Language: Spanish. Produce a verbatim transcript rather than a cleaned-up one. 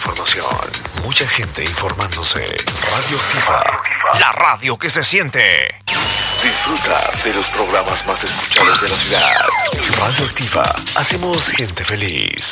información, mucha gente informándose. Radioactiva, la radio que se siente. Disfruta de los programas más escuchados de la ciudad. Radioactiva, hacemos gente feliz.